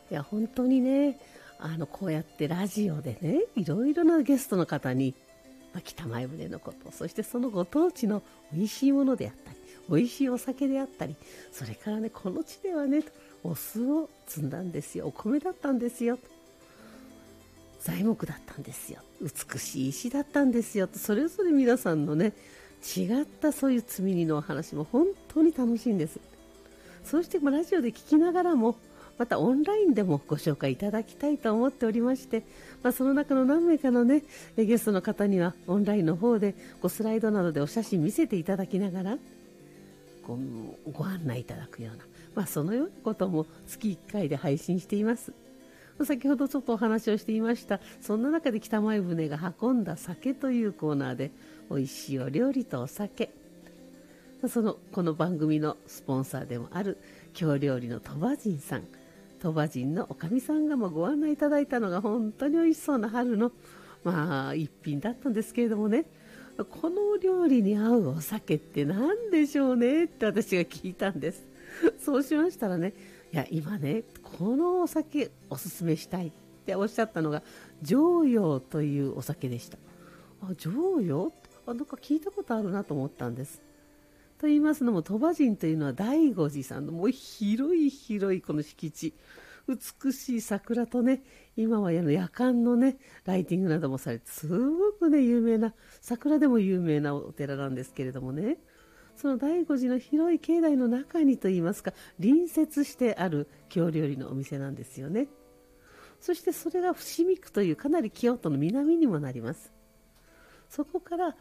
いや本当にね、こうやってラジオでね、いろいろなゲストの方に、北前船のこと、そしてそのご当地の美味しいものであったり、美味しいお酒であったり、それからね、この地ではね、お酢を積んだんですよ、お米だったんですよ、材木だったんですよ、美しい石だったんですよと、それぞれ皆さんのね、違ったそういう積み荷のお話も本当に楽しいんです。そうしてラジオで聞きながらも、またオンラインでもご紹介いただきたいと思っておりまして、その中の何名かのね、ゲストの方にはオンラインの方でスライドなどでお写真見せていただきながらご案内いただくような、そのようなことも月1回で配信しています。先ほどちょっとお話をしていました、そんな中で北前船が運んだ酒というコーナーで、美味しいお料理とお酒、この番組のスポンサーでもある京料理の鳥羽人さん、鳥羽人のおかみさんがご案内いただいたのが本当に美味しそうな春の一品だったんですけれどもね、この料理に合うお酒って何でしょうねって私が聞いたんです。そうしましたらね、いや今ね、このお酒おすすめしたいっておっしゃったのが常陽というお酒でした。常陽なんか聞いたことあるなと思ったんです。と言いますのも、鳥羽人というのは醍醐寺さんのもう広い広いこの敷地、美しい桜とね、今は夜間のねライティングなどもされて、すごくね有名な、桜でも有名なお寺なんですけれどもね、その醍醐寺の広い境内の中にといいますか、隣接してある京料理のお店なんですよね。そしてそれが伏見区というかなり京都の南にもなります。そこから